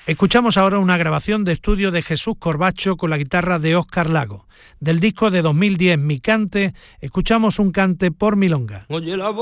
Escuchamos ahora una grabación de estudio de Jesús Corbacho con la guitarra de Óscar Lago. Del disco de 2010 Mi Cante, escuchamos un cante por milonga. Oye la